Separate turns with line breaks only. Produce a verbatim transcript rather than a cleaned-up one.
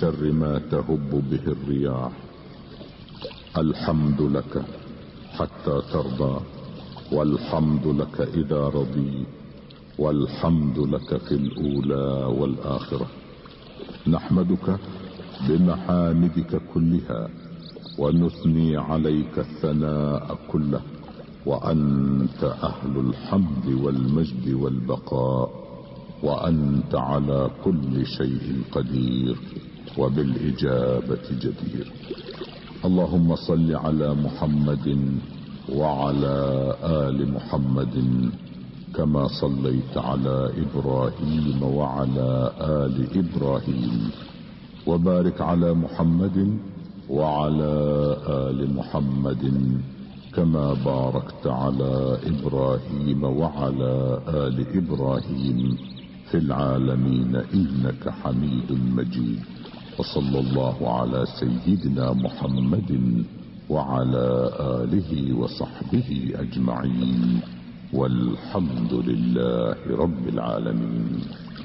شر ما تهب به الرياح. الحمد لك حتى ترضى، والحمد لك إذا رضيت، والحمد لك في الأولى والآخرة. نحمدك بمحامدك كلها، ونثني عليك الثناء كله، وأنت أهل الحمد والمجد والبقاء، وأنت على كل شيء قدير وبالإجابة جدير. اللهم صل على محمد وعلى آل محمد كما صليت على إبراهيم وعلى آل إبراهيم، وبارك على محمد وعلى آل محمد كما باركت على إبراهيم وعلى آل إبراهيم في العالمين إنك حميد مجيد. وصلى الله على سيدنا محمد وعلى آله وصحبه أجمعين، والحمد لله رب العالمين.